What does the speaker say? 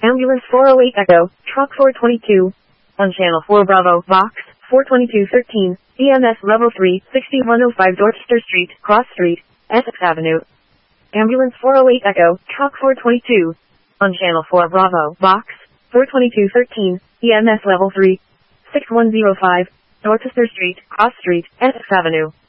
Ambulance 408 Echo, Truck 422. On Channel 4 Bravo, Box 42213, EMS Level 3, 6105 Dorchester Street, Cross Street, Essex Avenue. Ambulance 408 Echo, Truck 422. On Channel 4 Bravo, Box 42213, EMS Level 3, 6105, Dorchester Street, Cross Street, Essex Avenue.